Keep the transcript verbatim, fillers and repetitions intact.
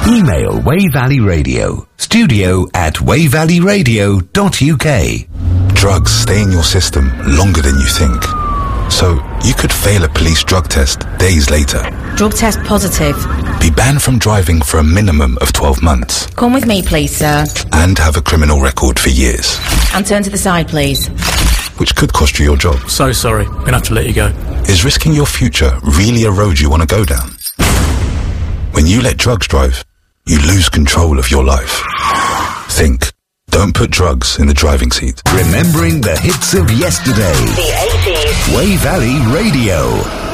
Email Way Valley Radio, studio at way valley radio dot u k. Drugs stay in your system longer than you think. So, you could fail a police drug test days later. Drug test positive. Be banned from driving for a minimum of twelve months. Come with me, please, sir. And have a criminal record for years. And turn to the side, please. Which could cost you your job. So sorry, I'm gonna have to let you go. Is risking your future really a road you want to go down? When you let drugs drive, you lose control of your life. Think. Don't put drugs in the driving seat. Remembering the hits of yesterday. The eighties. Way Valley Radio.